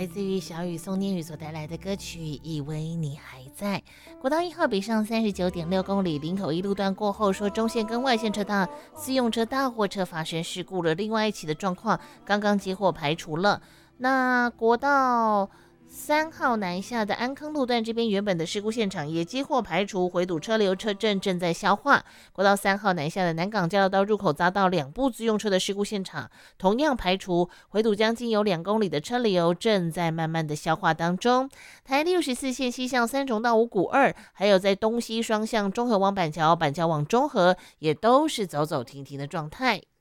来自于小雨宋念宇所带来的歌曲《以为你还在》。国道1号北上39.6公里，林口一路段过后，说中线跟外线车道私用车大货车发生事故了，另外一起的状况刚刚接获排除了。那国道3号南下的安坑路段这边原本的事故现场也接获排除，回堵车流车阵正在消化。国道3号南下的南港交流道入口遭到2部自用车的事故现场，同样排除，回堵将近有2公里的车流正在慢慢的消化当中。台64线西向三重到五股2，还有在东西双向中和往板桥、板桥往中和，也都是走走停停的状态。